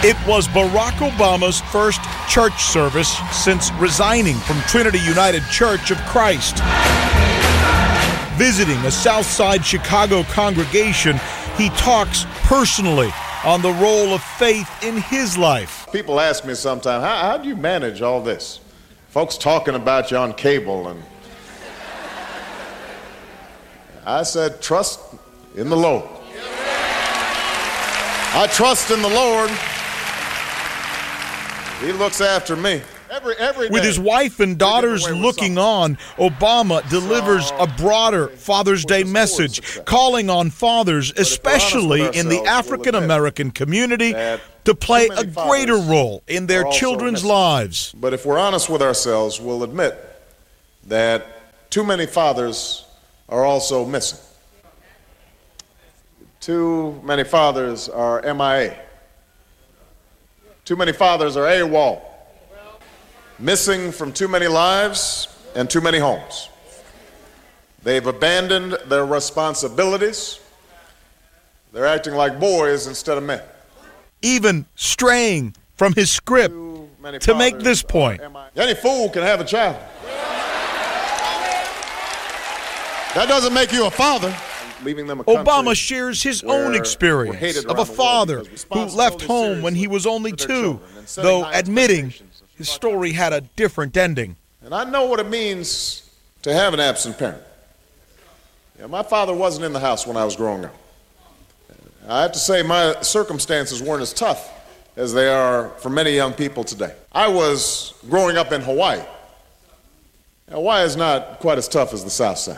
It was Barack Obama's first church service since resigning from Trinity United Church of Christ. Visiting a Southside Chicago congregation, he talks personally on the role of faith in his life. People ask me sometimes, how do you manage all this? Folks talking about you on cable, and I said, trust in the Lord. I trust in the Lord. He looks after me. Every day. With his wife and daughters looking on, Obama delivers a broader Father's Day message, calling on fathers, especially in the African American community, to play a greater role in their children's lives. But if we're honest with ourselves, we'll admit that too many fathers are also missing. Too many fathers are MIA. Too many fathers are AWOL. Missing from too many lives and too many homes. They've abandoned their responsibilities. They're acting like boys instead of men. Even straying from his script to make this point. Any fool can have a child. That doesn't make you a father. Obama shares his own experience of a father who left home when he was only 2, though admitting his story had a different ending. And I know what it means to have an absent parent. My father wasn't in the house when I was growing up. I have to say my circumstances weren't as tough as they are for many young people today. I was growing up in Hawaii. Hawaii is not quite as tough as the South Side.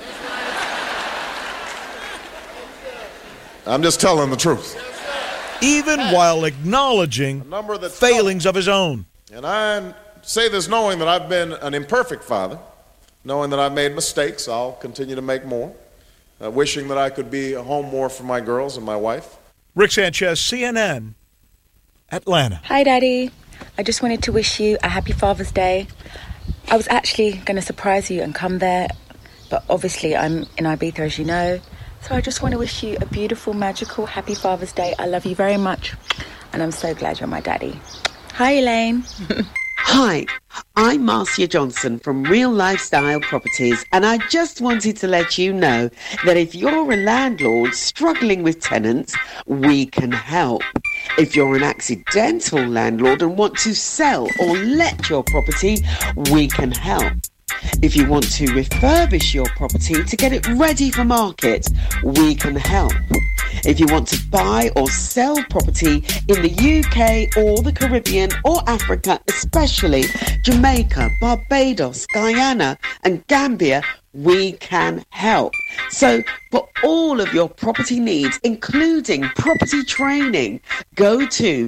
I'm just telling the truth. Even while acknowledging failings of his own. And I say this knowing that I've been an imperfect father, knowing that I've made mistakes. I'll continue to make more, wishing that I could be home more for my girls and my wife. Rick Sanchez, CNN, Atlanta. Hi, Daddy. I just wanted to wish you a happy Father's Day. I was actually going to surprise you and come there, but obviously I'm in Ibiza, as you know. So I just want to wish you a beautiful, magical, happy Father's Day. I love you very much, and I'm so glad you're my daddy. Hi, Elaine. Hi, I'm Marcia Johnson from Real Lifestyle Properties, and I just wanted to let you know that if you're a landlord struggling with tenants, we can help. If you're an accidental landlord and want to sell or let your property, we can help. If you want to refurbish your property to get it ready for market, we can help. If you want to buy or sell property in the UK or the Caribbean or Africa, especially Jamaica, Barbados, Guyana and Gambia, we can help. So for all of your property needs, including property training, go to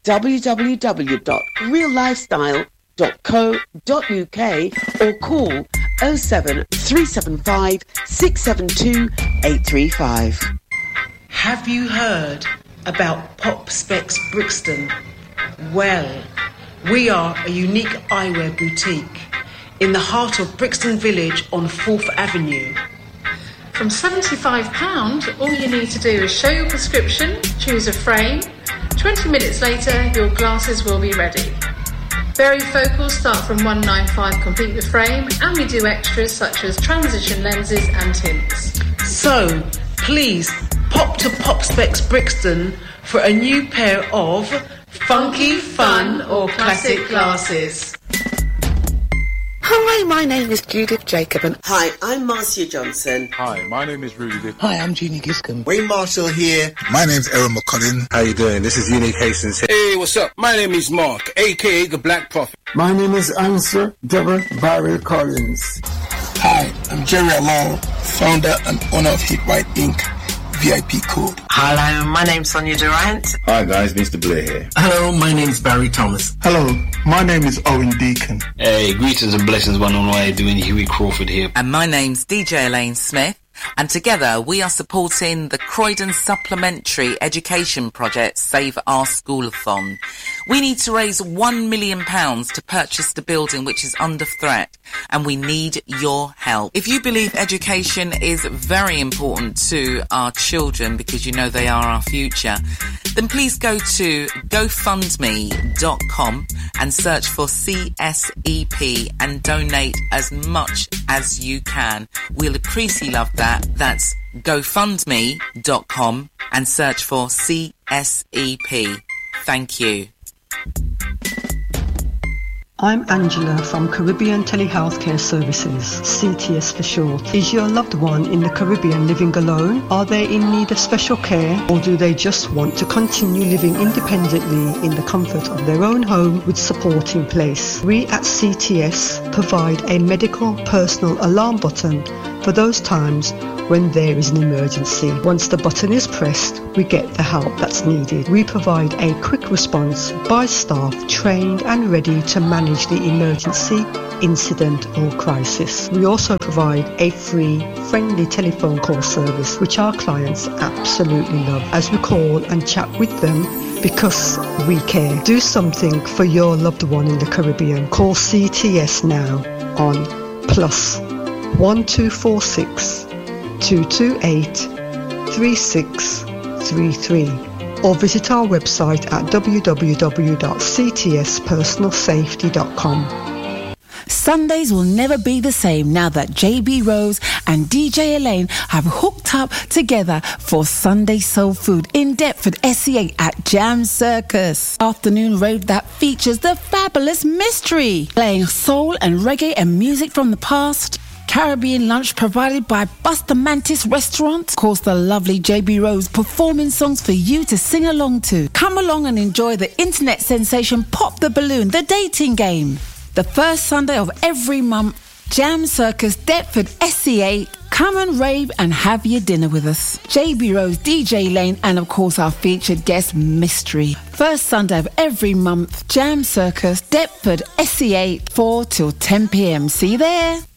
www.reallifestyle.co.uk or call 07375 672 835. Have you heard about Pop Specs Brixton? Well, we are a unique eyewear boutique in the heart of Brixton Village on 4th Avenue. From £75, all you need to do is show your prescription, choose a frame. 20 minutes later, your glasses will be ready. Varifocals start from £195 complete the frame, and we do extras such as transition lenses and tints. So, please pop to Pop Specs Brixton for a new pair of funky, fun or classic glasses. Hi, my name is Judith Jacob and hi, I'm Marcia Johnson. Hi, my name is Rudy Dick. Hi, I'm Jeannie Giscombe. Wayne Marshall here. My name's Aaron McCullin. How you doing? This is Unique Hastings. Hey, what's up? My name is Mark, a.k.a. The Black Prophet. My name is Answer Deborah Barrel Collins. Hi, I'm Jerry Along, founder and owner of Hit White Inc. VIP code. Hello, my name's Sonia Durant. Hi guys, Mr. Blair here. Hello, my name's Barry Thomas. Hello, my name is Owen Deacon. Hey, greetings and blessings one on way, doing Huey Crawford here. And my name's DJ Elaine Smith. And together we are supporting the Croydon Supplementary Education Project Save Our Schoolathon. We need to raise £1 million to purchase the building which is under threat, and we need your help. If you believe education is very important to our children because you know they are our future, then please go to gofundme.com and search for CSEP and donate as much as you can. We'll appreciate love that. That's gofundme.com and search for CSEP. Thank you. I'm Angela from Caribbean Telehealthcare Services, CTS for short. Is your loved one in the Caribbean living alone? Are they in need of special care, or do they just want to continue living independently in the comfort of their own home with support in place? We at CTS provide a medical personal alarm button for those times when there is an emergency. Once the button is pressed, we get the help that's needed. We provide a quick response by staff trained and ready to manage the emergency, incident or crisis. We also provide a free, friendly telephone call service which our clients absolutely love, as we call and chat with them because we care. Do something for your loved one in the Caribbean. Call CTS now on +1246 228 3633 or visit our website at www.ctspersonalsafety.com. Sundays will never be the same now that JB Rose and DJ Elaine have hooked up together for Sunday Soul Food in Deptford, SCA at Jam Circus. Afternoon rave that features the fabulous Mystery, playing soul and reggae and music from the past. Caribbean lunch provided by Buster Mantis Restaurant. Of course, the lovely JB Rose performing songs for you to sing along to. Come along and enjoy the internet sensation Pop the Balloon, the dating game. The first Sunday of every month, Jam Circus, Deptford, SCA. Come and rave and have your dinner with us. JB Rose, DJ Lane, and of course our featured guest, Mystery. First Sunday of every month, Jam Circus, Deptford, SCA, 4 till 10 p.m. See you there.